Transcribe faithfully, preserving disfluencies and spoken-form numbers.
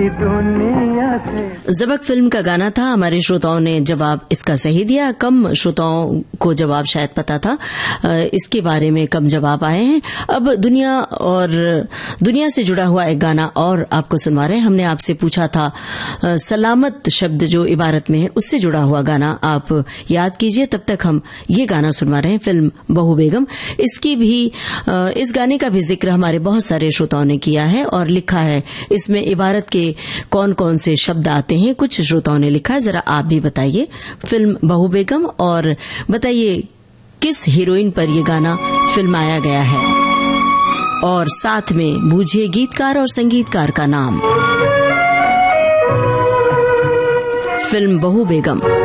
दुनिया से। ज़बक फिल्म का गाना था। हमारे श्रोताओं ने जवाब इसका सही दिया। कम श्रोताओं को जवाब शायद पता था, इसके बारे में कम जवाब आए हैं। अब दुनिया और दुनिया से जुड़ा हुआ एक गाना और आपको सुनवा रहे हैं। हमने आपसे पूछा था सलामत शब्द जो इबारत में है उससे जुड़ा हुआ गाना आप याद कीजिए। तब तक हम ये गाना सुनवा रहे हैं, फिल्म बहू बेगम। इसकी भी इस गाने का भी जिक्र हमारे बहुत सारे श्रोताओं ने किया है और लिखा है इसमें इबारत के कौन कौन से शब्द आते हैं। कुछ श्रोताओं ने लिखा है, जरा आप भी बताइए। फिल्म बहू बेगम, और बताइए किस हीरोइन पर यह गाना फिल्माया गया है, और साथ में बूझिए गीतकार और संगीतकार का नाम। फिल्म बहू बेगम।